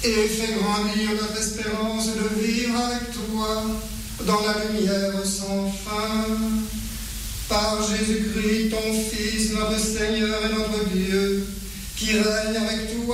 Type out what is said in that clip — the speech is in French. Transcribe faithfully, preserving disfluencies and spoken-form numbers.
et fais grandir notre espérance de vivre avec toi dans la lumière sans fin. Par Jésus-Christ, ton Fils, notre Seigneur et notre Dieu, qui règne avec toi